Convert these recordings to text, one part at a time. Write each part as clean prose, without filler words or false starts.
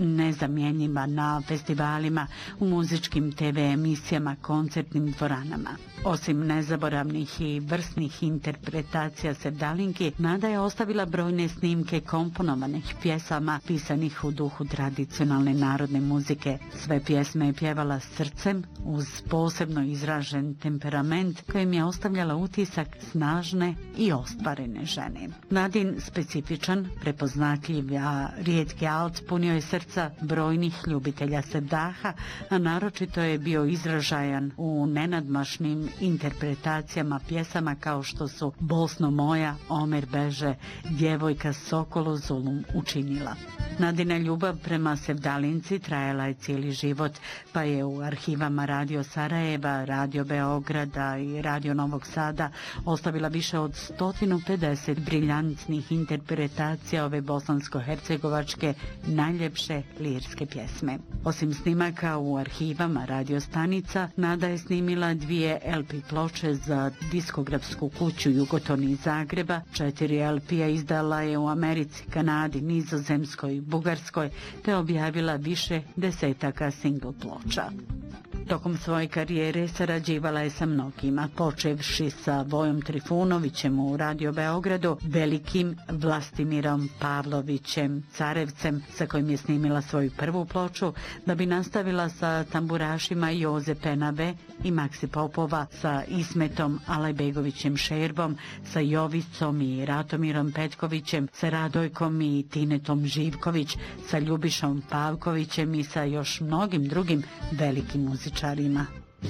nezamjenjiva na festivalima, u muzičkim TV emisijama, koncertnim dvoranama. Osim nezaboravnih i vrsnih interpretacija Sevdalinki, Nada je ostavila brojne snimke komponovanih pjesama pisanih u duhu tradicionalne narodne muzike. Sve pjesme je pjevala srcem uz posebno izražen temperament kojim je ostavljala utisak snažne i ostvarene žene. Nadin specifičan, prepoznatljiv, a rijetki alt punio je srca brojnih ljubitelja sevdaha, a naročito je bio izražajan u nenadmašnim interpretacijama pjesama kao što su Bosno moja, Omer beže, Djevojka Sokolu Zulum učinila. Nadina ljubav prema Sevdalinci trajala je cijeli život, pa je u arhivama Radio Sarajeva, Radio Beograda i Radio Novog Sada ostavila više od 150 briljantnih interpretacija ove bosansko-hercegovačke najljepše lirske pjesme. Osim snimaka u arhivama radio stanica, Nada je snimila 2 LP ploče za diskografsku kuću Jugoton iz Zagreba, 4 LP-a izdala je u Americi, Kanadi, Nizozemskoj, Bugarskoj, te objavila više desetaka single ploča. Tokom svoje karijere sarađivala je sa mnogima, počevši sa Vojom Trifunovićem u Radio Beogradu, velikim Vlastimirom Pavlovićem Carevcem, sa kojim je snimila svoju prvu ploču, da bi nastavila sa tamburašima Joze Penave i Maksi Popova, sa Ismetom Alajbegovićem Šerbom, sa Jovicom i Ratomirom Petkovićem, sa Radojkom i Tinetom Živković, sa Ljubišom Pavkovićem i sa još mnogim drugim velikim muzičarima.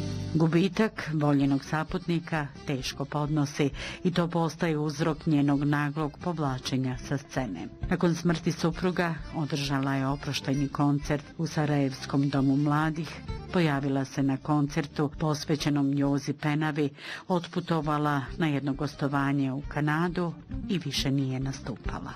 Gubitak voljenog saputnika teško podnosi i to postaje uzrok njenog naglog povlačenja sa scene. Nakon smrti supruga održala je oproštajni koncert u Sarajevskom domu mladih, pojavila se na koncertu posvećenom Jozi Penavi, otputovala na jedno gostovanje u Kanadu i više nije nastupala.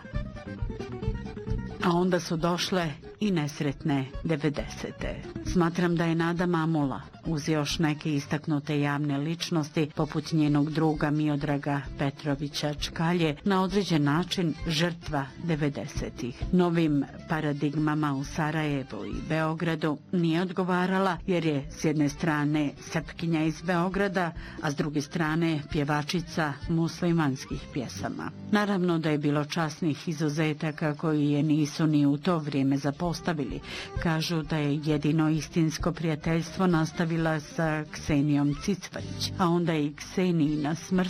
A onda su došle i nesretne 90. Smatram da je Nada Mamula, uz još neke istaknute javne ličnosti, poput njenog druga Miodraga Petrovića Čkalje, na određen način žrtva 90-ih. Novim paradigmama u Sarajevu i Beogradu nije odgovarala, jer je s jedne strane Srpkinja iz Beograda, a s druge strane pjevačica muslimanskih pjesama. Naravno da je bilo časnih izuzetaka koji je nisu ni u to vrijeme zapostavili. Kažu da je jedino istinsko prijateljstvo nastavila sa Ksenijom Cicvarić, a onda i Ksenijina smrt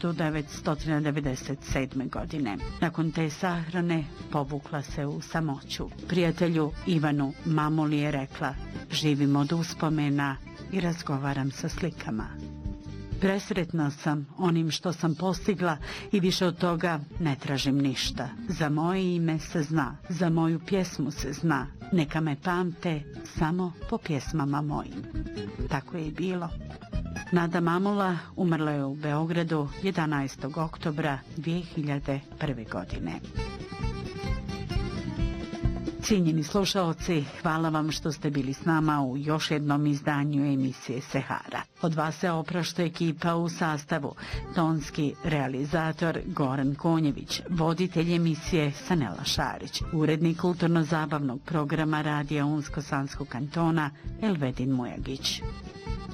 1997. godine. Nakon te sahrane povukla se u samoću. Prijatelju Ivanu Mamuli je rekla: živim od uspomena i razgovaram sa slikama. Presretna sam onim što sam postigla i više od toga ne tražim ništa. Za moje ime se zna, za moju pjesmu se zna. Neka me pamte samo po pjesmama mojim. Tako je i bilo. Nada Mamula umrla je u Beogradu 11. oktobra 2001. godine. Cijenjeni slušaoci, hvala vam što ste bili s nama u još jednom izdanju emisije Sehara. Od vas se oprašta ekipa u sastavu: tonski realizator Goran Konjević, voditelj emisije Sanela Šarić, urednik kulturno-zabavnog programa Radija Unsko-Sanskog kantona Elvedin Mujagić.